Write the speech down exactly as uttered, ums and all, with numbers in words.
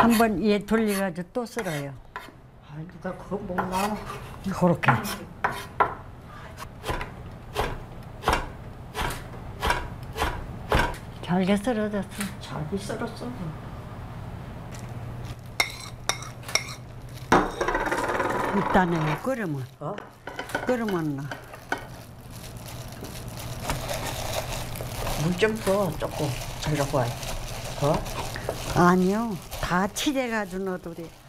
한 번 얘 돌려가지고 또 썰어요. 아, 누가 그거 먹나? 그렇게. 잘게 썰어졌어. 잘게 썰었어. 일단은 끓으면, 어? 끓으면 나. 물 좀 더 조금 들어가. 어? 아니요, 다 치대가지고 넣어도 돼.